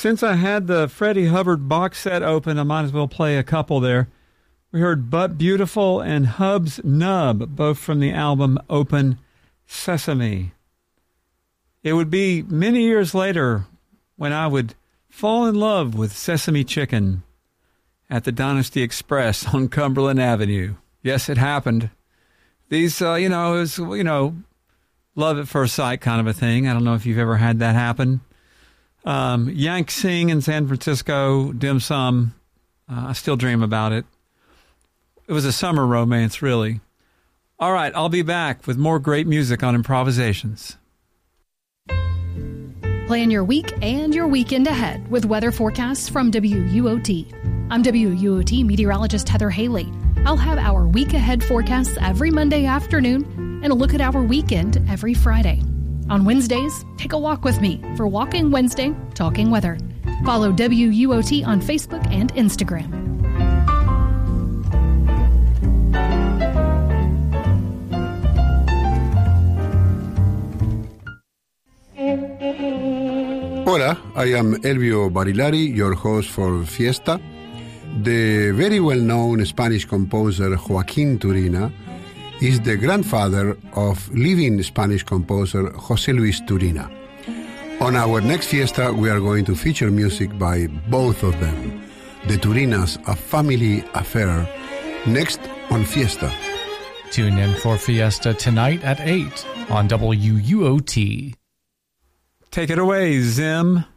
Since I had the Freddie Hubbard box set open, I might as well play a couple there. We heard But Beautiful and Hub's Nub, both from the album Open Sesame. It would be many years later when I would fall in love with Sesame Chicken at the Dynasty Express on Cumberland Avenue. Yes, it happened. These, it was, love at first sight kind of a thing. I don't know if you've ever had that happen. Yank Sing in San Francisco, Dim Sum. I still dream about it. It was a summer romance, really. All right, I'll be back with more great music on Improvisations. Plan your week and your weekend ahead with weather forecasts from WUOT. I'm WUOT meteorologist Heather Haley. I'll have our week ahead forecasts every Monday afternoon and a look at our weekend every Friday. On Wednesdays, take a walk with me for Walking Wednesday, Talking Weather. Follow WUOT on Facebook and Instagram. Hola, I am Elvio Barilari, your host for Fiesta. The very well-known Spanish composer Joaquín Turina is the grandfather of living Spanish composer José Luis Turina. On our next Fiesta, we are going to feature music by both of them. The Turinas, A Family Affair, next on Fiesta. Tune in for Fiesta tonight at 8 on WUOT. Take it away, Zim.